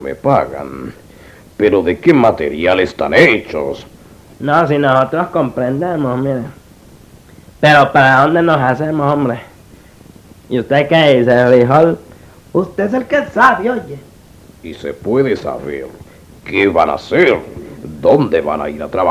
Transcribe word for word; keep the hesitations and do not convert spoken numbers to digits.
Me pagan. ¿Pero de qué material están hechos? No, si nosotros comprendemos, mire. Pero ¿para dónde nos hacemos, hombre? ¿Y usted qué dice, frijol? Usted es el que sabe, oye. Y se puede saber qué van a hacer, dónde van a ir a trabajar.